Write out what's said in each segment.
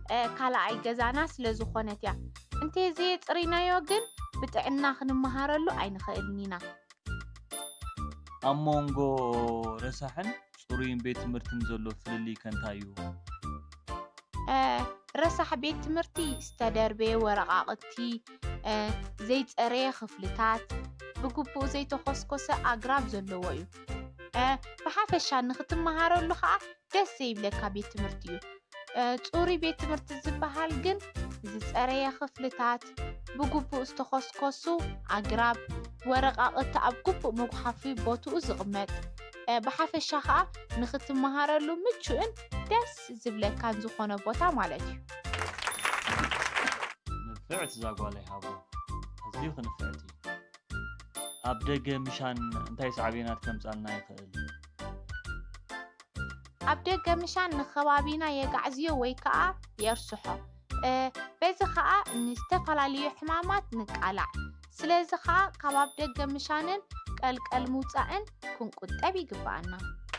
ካልኣይ ገዛና ስለ ዝኾነት እያ እንተዘይ ፅሪናዮ ግን ብጥዕና ክንመሃረሉ ኣይንኽእልን ኢና ኣብ መንጎ ረሳሕን ፅሩይን ቤት ትምህርትን ዘሎ ፍልሊ ከንታይ እዩ ረሳሕ ቤት ትምህርቲ ዝተደርበየ ወረቓቕቲ ዘይፀረየ ክፍልታት ብግቡእ ዘይተኾስኮሰ ኣግራብ ዘለዎ እዩ ብሓፈሻ ንኽትመሃረሉ ከዓ ደስ ዘይብለካ ቤት ትምህርቲ እዩ ፅሩይ ቤት ትምህርቲ ዝበሃል ግን ዝፀረየ ክፍልታት ብግቡእ ዝተኾስኮሱ ኣግራብ ወረቓቕቲ ኣብ ግቡእ መጓሓፊ ቦትኡ ዝቕመጥ ብሓፈሻ ከዓ ንኽትመሃረሉ ምቹእን ደስ ዝብለካን ዝኾነ ቦታ ማለት እዩ ንፍዕት ዛጓለይ ሃቦ ኣዝዩ ክንፍዕት እዩ ኣብ ደገ ምሻን እንታይ ሳዕቤናት ከምፃልና ይኽእል ኣብ ደገ ምሻን ንኸባቢና የጋዕዝዮ ወይ ከዓ የርስሖ በዚ ከዓ ንዝተፈላለዩ ሕማማት ንቃላዕ ስለዚ ከዓ ካብ ኣብ ደገ ምሻንን ቀልቀል ምውፃእን ክንቁጠብ ይግባአና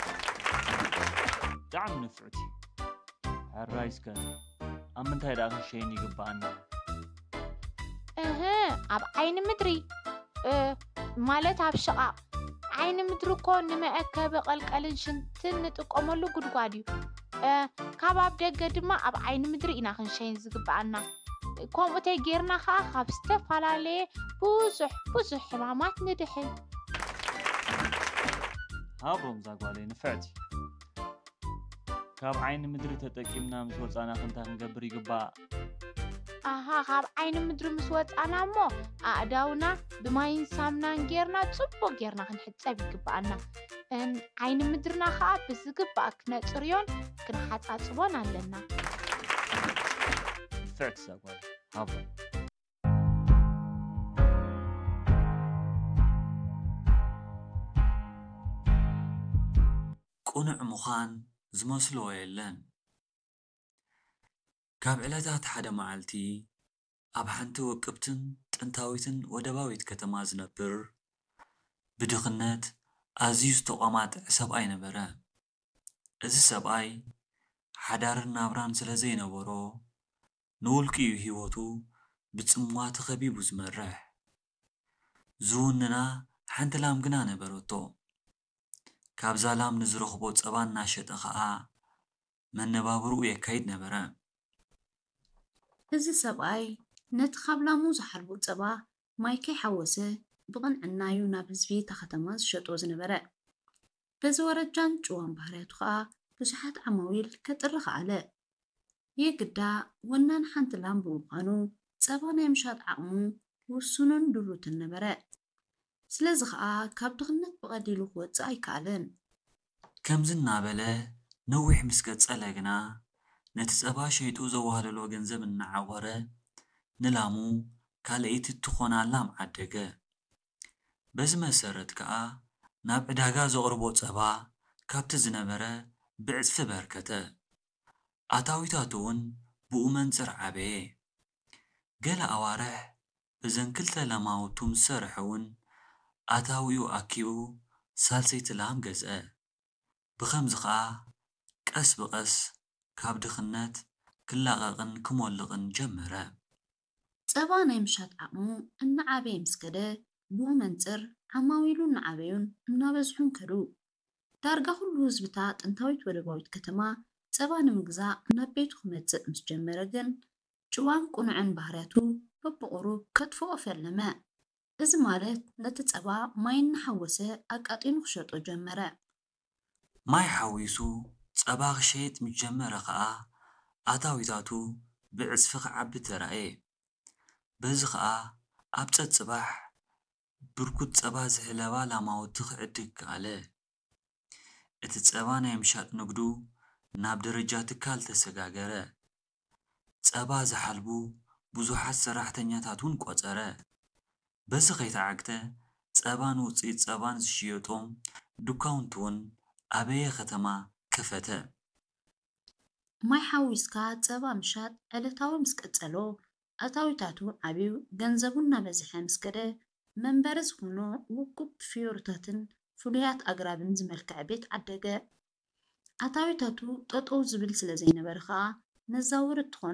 ብጣዕሚ ንፍዕት እዩ ሕራይስከ ኣብ ምንታይ ዳ ክንሸይን ይግባአና ኣብ ዓይኒ ምድሪ ማለት ኣብ ሽቓቕ ዓይኒ ምድሪ እኮ ንመአከቢ ቀልቀልን ሽንትን ንጥቀመሉ ጉድጓድ እዩ ካብ ኣብ ደገ ድማ ኣብ ዓይኒ ምድሪ ኢና ክንሸይን ዝግባአና ከምኡ ተገይርና ከዓ ካብ ዝተፈላለየ ብዙሕ ሕማማት ንድሕን ሃቦም ዛጓለይ ንፍዕት ካብ ዓይኒ ምድሪ ተጠቂምና ምስ ወፃና ክንታይ ክንገብር ይግባእ ካብ ዓይኒ ምድሪ ምስ ወፃና እሞ ኣእዳውና ብማይን ሳሙናን ጌርና ፅቡቅ ጌርና ክንሕፀብ ይግባአና ዓይኒ ምድርና ከዓ ብዝግባእ ክነፅርዮን ክንሓፃፅቦን ኣለና ንፍዕት ዛጓለይ ሃቦ ቁኑዕ ምዃን ዝመስሎ የለን ካብ ዕለታት ሓደ መዓልቲ ኣብ ሓንቲ ውቅብትን ጥንታዊትን ወደባዊት ከተማ ዝነብር ብድኽነት ኣዝዩ ዝተቋማጥዕ ሰብኣይ ነበረ እዚ ሰብኣይ ሓዳርን ናብራን ስለ ዘይነበሮ ንውልቂኡ ሂወቱ ብፅሟት ኸቢቡ ዝመርሕ ዝውንና ሓንቲ ላም ግና ነበረቶ ካብዛ ላም ንዝረኽቦ ፀባ እናሸጠ ከዓ መነባብርኡ የካይድ ነበረ እዚ ሰብኣይ ነቲ ካብ ላሙ ዝሓልቦ ፀባ ማይ ከይሓወሰ ብቕንዕናዩ ናብ ህዝቢ እታ ከተማ ዝሸጦ ዝነበረ በዚ ወረጃን ጭዋን ባህርያቱ ከዓ ብዙሓት ዓማዊል ከጥሪ ከኣለ የግዳ ወናን ሓንቲ ላም ብምዃኑ ፀባ ናይ ምሻጥ ዓቕሙ ውሱንን ድሩትን ነበረ ስለዚ ከዓ ካብ ድኽነት ብቐሊሉ ክወፅእ ኣይከኣለን ከምዚ እናበለ ነዊሕ ምስ ቀፀለ ግና ነቲ ፀባ ሸይጡ ዘዋህለሎ ገንዘብ እናዓወረ ንላሙ ካልአይቲ እትኾና ላም ዓደገ በዚ መሰረት ከዓ ናብ ዕዳጋ ዘቕርቦ ፀባ ካብቲ ዝነበረ ብዕፅፊ በርከተ ኣታዊታቱ እውን ብኡ መንፅር ዓበየ ገለ ኣዋርሕ እዘን ክልተ ላማውቱ ምስ ሰርሐ እውን ኣታዊኡ ኣኪቡ ሳልሰይቲ ላም ገዝአ ብኸምዚ ከዓ ቀስ ብቐስ ካብ ድኽነት ክላቐቕን ክሞልቕን ጀመረ ፀባ ናይ ምሻጥ ዓቕሙ እናዓበየ ምስ ከደ ብኡ መንፅር ዓማዊሉ እናዓበዩን እናበዝሑን ከዱ ዳርጋ ኩሉ ህዝብታ ጥንታዊት ወደባዊት ከተማ ፀባ ንምግዛእ ናብ ቤቱ ክመፅእ ምስ ጀመረ ግን ጭዋን ቁኑዕን ባህርያቱ በብቑሩብ ከጥፍኦ ፈለመ እዚ ማለት ነቲ ፀባ ማይ እናሓወሰ ኣቃጢኑ ክሸጦ ጀመረ ማይ ሓዊሱ ፀባ ክሸይጥ ምስ ጀመረ ከዓ ኣታዊታቱ ብዕፅፊ ክዓቢ ተራእየ በዚ ከዓ ኣብ ፀፅባሕ ብርኩት ፀባ ዝሕለባ ላማውቲ ክዕድግ ከኣለ እቲ ፀባ ናይ ምሻጥ ንግዱ ናብ ደረጃ ትካል ተሰጋገረ ፀባ ዝሓልቡ ብዙሓት ሰራሕተኛታት እውን ቆፀረ በዚ ከይተዓግተ ፀባን ውፅኢት ፀባን ዝሽየጦም ዱካውንቲ እውን ኣበየ ከተማ ከፈተ ማይ ሓዊስካ ፀባ ምሻጥ ዕለታዊ ምስ ቀፀሎ ኣታዊታቱ ዓብዩ ገንዘቡ እናበዝሐ ምስ ከደ መንበሪ ዝኾኑ ውቁብ ፍዮርታትን ፍሉያት ኣግራብን ዝመልክዐ ቤት ዓደገ ኣታዊታቱ ጠጠው ዝብል ስለ ዘይነበረ ከዓ ነዛውር እትኾን